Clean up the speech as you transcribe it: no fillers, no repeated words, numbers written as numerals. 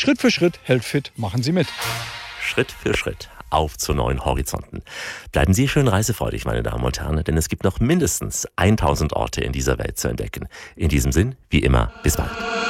Schritt für Schritt hält fit, machen Sie mit. Schritt für Schritt auf zu neuen Horizonten. Bleiben Sie schön reisefreudig, meine Damen und Herren, denn es gibt noch mindestens 1000 Orte in dieser Welt zu entdecken. In diesem Sinn, wie immer, bis bald.